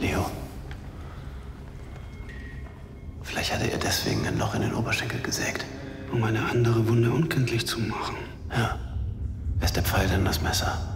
Leo. Vielleicht hatte er deswegen ein Loch in den Oberschenkel gesägt. Um eine andere Wunde unkenntlich zu machen. Ja. Ist der Pfeil denn das Messer?